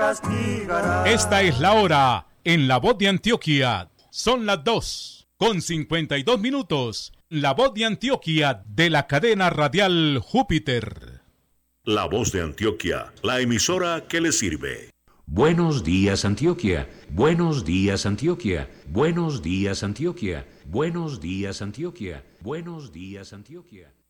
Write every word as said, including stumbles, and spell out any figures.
Esta es la hora en La Voz de Antioquia. Son las dos con cincuenta y dos minutos. La Voz de Antioquia de la cadena radial Júpiter. La Voz de Antioquia, la emisora que le sirve. Buenos días, Antioquia. Buenos días, Antioquia. Buenos días, Antioquia. Buenos días, Antioquia. Buenos días, Antioquia.